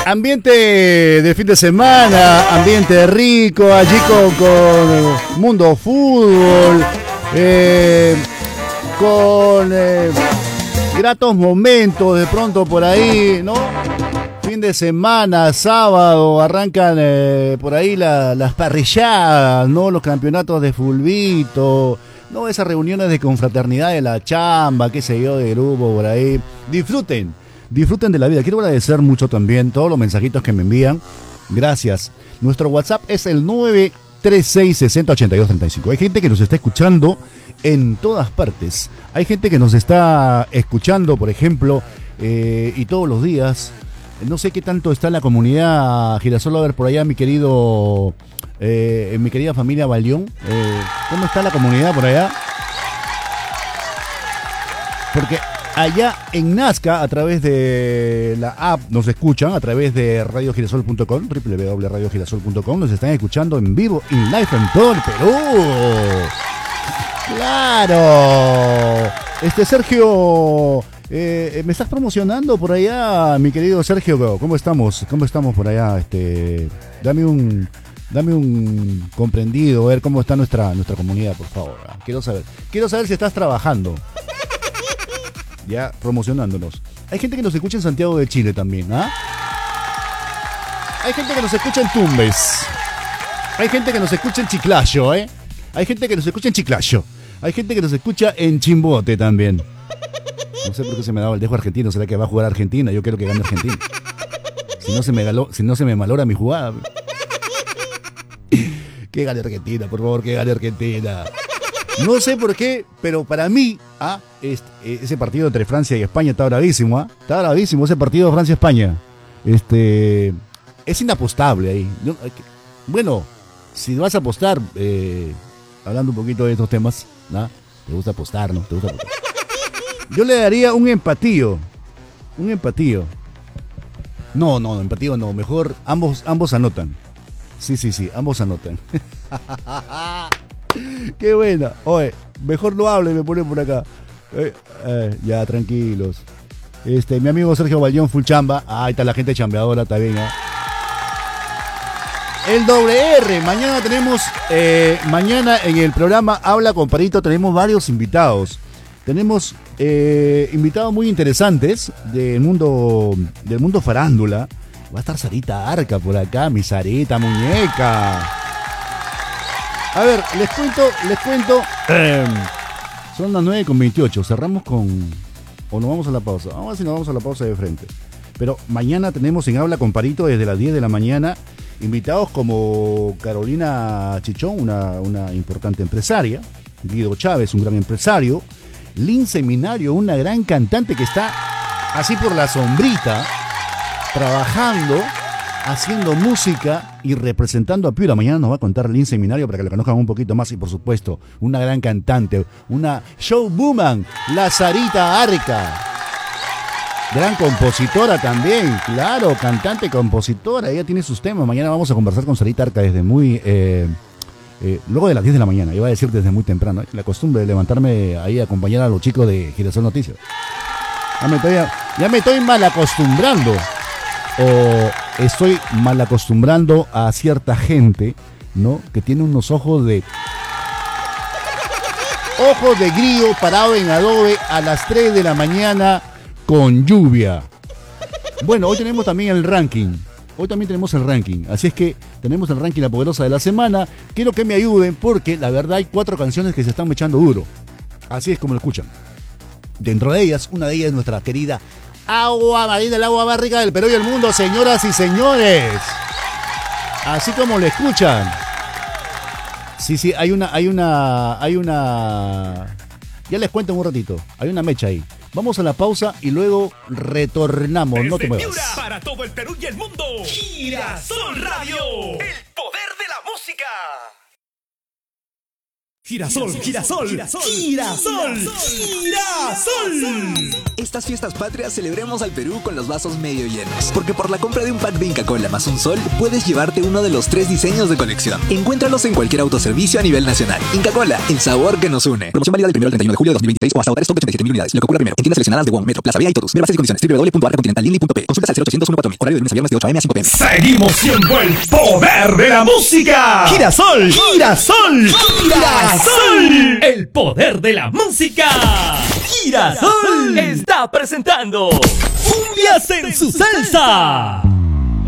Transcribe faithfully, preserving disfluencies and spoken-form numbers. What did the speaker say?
Ambiente de fin de semana, ambiente rico, allí con, con Mundo Fútbol, eh, con eh, gratos momentos de pronto por ahí, ¿no? Fin de semana, sábado, arrancan eh, por ahí la, las parrilladas, ¿no? Los campeonatos de fulbito, ¿no? Esas reuniones de confraternidad de la chamba, qué sé yo, de grupo por ahí. Disfruten. Disfruten de la vida. Quiero agradecer mucho también todos los mensajitos que me envían. Gracias. Nuestro WhatsApp es el nueve tres seis, seis cero, ocho dos tres cinco. Hay gente que nos está escuchando en todas partes. Hay gente que nos está escuchando, por ejemplo, eh, y todos los días. No sé qué tanto está la comunidad Girasol. A ver, por allá mi querido, eh, mi querida familia Balión. Eh, ¿Cómo está la comunidad por allá? Porque allá en Nazca, a través de la app, nos escuchan a través de radio girasol punto com, doble u doble u doble u punto radio girasol punto com. Nos están escuchando en vivo, en live en todo el Perú. ¡Claro! Este, Sergio, eh, ¿me estás promocionando por allá, mi querido Sergio? ¿Cómo estamos? ¿Cómo estamos por allá? Este, dame un... Dame un comprendido, a ver cómo está nuestra, nuestra comunidad, por favor. Quiero saber. Quiero saber si estás trabajando. Ya promocionándonos. Hay gente que nos escucha en Santiago de Chile también, ¿ah? Hay gente que nos escucha en Tumbes. Hay gente que nos escucha en Chiclayo, ¿eh? Hay gente que nos escucha en Chiclayo. Hay gente que nos escucha en Chimbote también. No sé por qué se me daba el dejo argentino. ¿Será que va a jugar Argentina? Yo quiero que gane Argentina. Si no se me galó, si no se me malora mi jugada. Que gane Argentina, por favor, que gane Argentina. No sé por qué, pero para mí, ah, este, ese partido entre Francia y España está bravísimo, ¿ah? Está bravísimo ese partido Francia-España. Este, es inapostable ahí. Yo, bueno, si vas a apostar, eh, hablando un poquito de estos temas, ¿no? Te gusta apostar, ¿no? Te gusta apostar. Yo le daría un empatío. Un empatío. No, no, empatío no. Mejor ambos, ambos anotan. Sí, sí, sí, ambos anotan. Qué buena. Oye, mejor no hable y me pone por acá. Eh, eh, ya, tranquilos. Este, mi amigo Sergio Balión, full chamba. Ah, ahí está la gente chambeadora, está bien, ¿eh? El doble R. Mañana tenemos, eh, mañana en el programa Habla con Parito tenemos varios invitados. Tenemos eh, invitados muy interesantes del mundo, del mundo farándula. Va a estar Sarita Arca por acá, mi Sarita muñeca. A ver, les cuento, les cuento. Eh, son las nueve con veintiocho. Cerramos con... ¿O nos vamos a la pausa? Vamos a ver si nos vamos a la pausa de frente. Pero mañana tenemos en Habla con Parito desde las diez de la mañana invitados como Carolina Chichón, una, una importante empresaria. Guido Chávez, un gran empresario. Lynn Seminario, una gran cantante que está así por la sombrita, trabajando, haciendo música y representando a Piura. Mañana nos va a contar Lynn Seminario para que la conozcan un poquito más. Y por supuesto, una gran cantante, una showwoman, la Sarita Arca. Gran compositora también, claro, cantante, compositora. Ella tiene sus temas. Mañana vamos a conversar con Sarita Arca desde muy... Eh, eh, luego de las diez de la mañana, iba a decir desde muy temprano. ¿eh? La costumbre de levantarme ahí a acompañar a los chicos de Girasol Noticias. Ya me estoy, ya me estoy mal acostumbrando. O estoy mal acostumbrando a cierta gente, ¿no? Que tiene unos ojos de... Ojos de grillo parado en adobe a las tres de la mañana con lluvia. Bueno, hoy tenemos también el ranking. Hoy también tenemos el ranking. Así es que tenemos el ranking La Poderosa de la semana. Quiero que me ayuden porque la verdad hay cuatro canciones que se están echando duro. Así es como lo escuchan. Dentro de ellas, una de ellas es nuestra querida Agua Marina, el agua más rica del Perú y el mundo, señoras y señores. Así como lo escuchan. Sí, sí, hay una, hay una, hay una... Ya les cuento en un ratito. Hay una mecha ahí. Vamos a la pausa y luego retornamos. Desde no te muevas. Piura, para todo el Perú y el mundo. Girasol Radio. El poder de la música. Girasol, girasol, girasol, girasol, girasol. Estas fiestas patrias celebremos al Perú con los vasos medio llenos. Porque por la compra de un pack de Inca Kola más un sol, puedes llevarte uno de los tres diseños de colección. Encuéntralos en cualquier autoservicio a nivel nacional. Inca Kola, el sabor que nos une. Promoción válida del primero al treinta y uno de julio de dos mil veintiséis o hasta agotar stock de ochenta y siete mil unidades. Lo que ocurra primero. En tiendas seleccionadas de Wong, Metro, Plaza Vea y Totus. Ver bases y condiciones. doble u doble u doble u punto arca continental lindy punto pe. Consultas al cero ochocientos uno cuatro mil. Horario de lunes a viernes de ocho a eme a cinco pe eme. Seguimos siendo el poder de la música. Girasol, girasol, girasol. El poder de la música. Girasol está presentando Cumbias en su salsa.